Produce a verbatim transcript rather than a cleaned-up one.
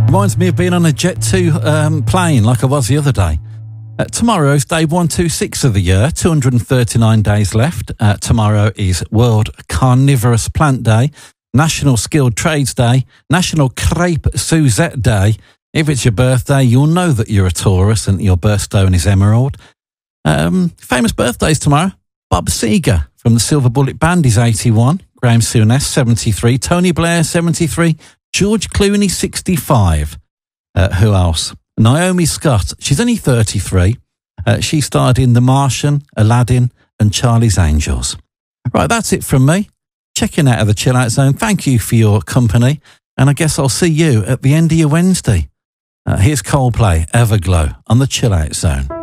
Reminds me of being on a Jet two um, plane like I was the other day. Uh, tomorrow's day one twenty-six of the year, two hundred thirty-nine days left. Uh, tomorrow is World Carnivorous Plant Day, National Skilled Trades Day, National Crepe Suzette Day. If it's your birthday, you'll know that you're a Taurus and your birthstone is emerald. Um, famous birthdays tomorrow. Bob Seger from the Silver Bullet Band is eighty-one. Graham Souness, seventy-three. Tony Blair, seventy-three. George Clooney, sixty-five. Uh, who else? Naomi Scott. She's only thirty-three. Uh, she starred in The Martian, Aladdin and Charlie's Angels. Right, that's it from me. Checking out of the Chill Out Zone. Thank you for your company. And I guess I'll see you at the end of your Wednesday. Uh, here's Coldplay, Everglow on the Chill Out Zone.